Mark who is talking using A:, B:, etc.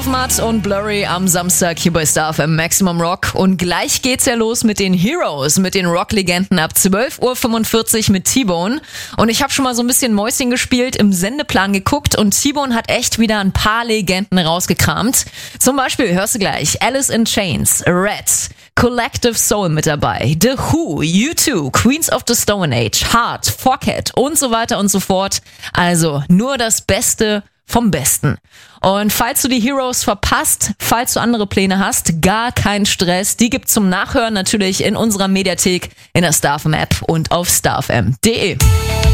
A: of Mud und Blurry am Samstag hier bei Star FM Maximum Rock. Und gleich geht's ja los mit den Heroes, mit den Rock-Legenden ab 12.45 Uhr mit T-Bone. Und ich habe schon mal so ein bisschen Mäuschen gespielt, im Sendeplan geguckt und T-Bone hat echt wieder ein paar Legenden rausgekramt. Zum Beispiel, hörst du gleich, Alice in Chains, Red, Collective Soul mit dabei, The Who, U2, Queens of the Stone Age, Heart, Fockhead und so weiter und so fort. Also nur das Beste vom Besten. Und falls du die Heroes verpasst, falls du andere Pläne hast, gar kein Stress. Die gibt's zum Nachhören natürlich in unserer Mediathek, in der StarFM App und auf starfm.de.